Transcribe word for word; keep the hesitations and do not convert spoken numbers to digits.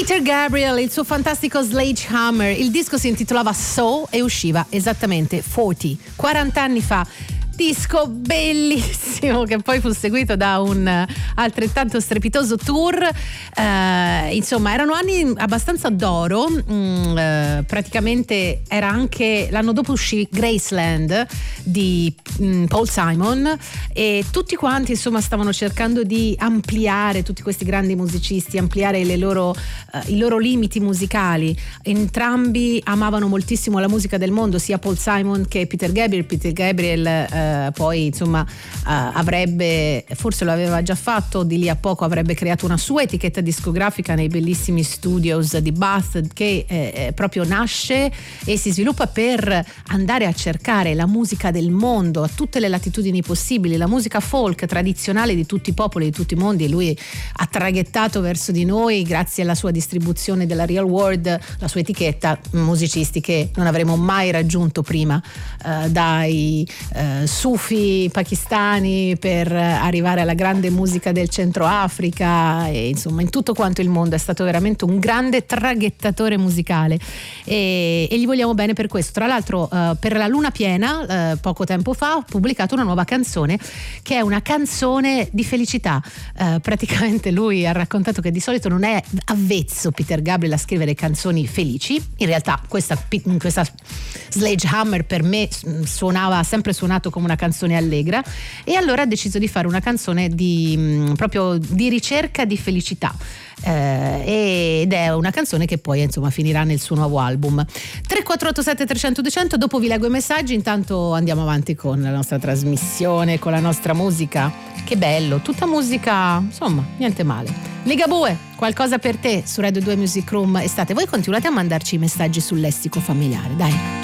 Peter Gabriel, il suo fantastico Sledgehammer. Il disco si intitolava So e usciva esattamente quaranta, quaranta anni fa. Disco bellissimo che poi fu seguito da un altrettanto strepitoso tour. Eh, insomma, erano anni abbastanza d'oro. Mm, eh, praticamente era anche l'anno dopo uscì Graceland di mm, Paul Simon, e tutti quanti insomma stavano cercando di ampliare, tutti questi grandi musicisti, ampliare le loro, eh, i loro limiti musicali. Entrambi amavano moltissimo la musica del mondo, sia Paul Simon che Peter Gabriel. Peter Gabriel eh, poi insomma uh, avrebbe, forse lo aveva già fatto, di lì a poco avrebbe creato una sua etichetta discografica nei bellissimi studios di Bath, che eh, proprio nasce e si sviluppa per andare a cercare la musica del mondo a tutte le latitudini possibili, la musica folk tradizionale di tutti i popoli, di tutti i mondi. E lui ha traghettato verso di noi, grazie alla sua distribuzione della Real World, la sua etichetta, musicisti che non avremmo mai raggiunto prima, uh, dai uh, sufi pakistani per arrivare alla grande musica del Centro Africa, e insomma in tutto quanto il mondo. È stato veramente un grande traghettatore musicale, e, e gli vogliamo bene per questo. Tra l'altro uh, per la luna piena uh, poco tempo fa ha pubblicato una nuova canzone che è una canzone di felicità. Uh, praticamente lui ha raccontato che di solito non è avvezzo Peter Gabriel a scrivere canzoni felici. In realtà questa, questa Sledgehammer per me suonava, ha sempre suonato come una canzone allegra, e allora ha deciso di fare una canzone di mh, proprio di ricerca di felicità, eh, ed è una canzone che poi insomma finirà nel suo nuovo album. Tre quattro otto sette tre zero zero due zero zero. Dopo vi leggo i messaggi, intanto andiamo avanti con la nostra trasmissione, con la nostra musica. Che bello, tutta musica, insomma niente male. Ligabue, qualcosa per te su Radio due Music Room Estate. Voi continuate a mandarci i messaggi sul lessico familiare, dai.